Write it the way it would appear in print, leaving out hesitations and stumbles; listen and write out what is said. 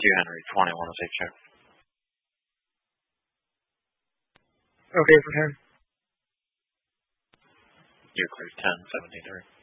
you, Henry. 20, want to take check. Okay for 10. You're clear. 10, 73.